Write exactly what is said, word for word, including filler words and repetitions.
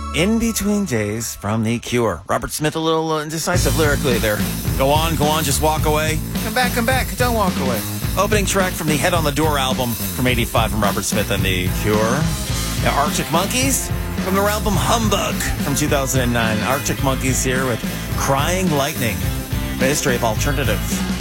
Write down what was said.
In Between Days from The Cure. Robert Smith, a little indecisive lyrically there. Go on, go on, just walk away. Come back, come back, don't walk away. Opening track from the Head on the Door album from eighty-five from Robert Smith and The Cure. Now, Arctic Monkeys from their album Humbug from two thousand nine. Arctic Monkeys here with Crying Lightning, the history of alternative